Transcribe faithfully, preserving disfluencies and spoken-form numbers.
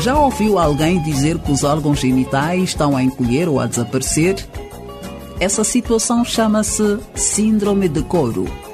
Já ouviu alguém dizer que os órgãos genitais estão a encolher ou a desaparecer? Essa situação chama-se síndrome de couro.